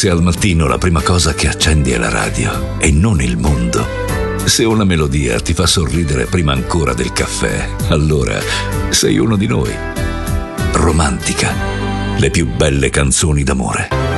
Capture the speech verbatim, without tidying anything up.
Se al mattino la prima cosa che accendi è la radio e non il mondo, se una melodia ti fa sorridere prima ancora del caffè, allora sei uno di noi. Romantica, le più belle canzoni d'amore.